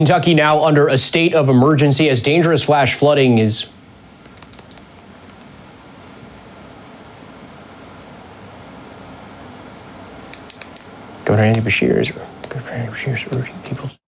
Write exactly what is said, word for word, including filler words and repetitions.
Kentucky now under a state of emergency as dangerous flash flooding is Governor Andy Beshear is Governor Andy Beshear is urging people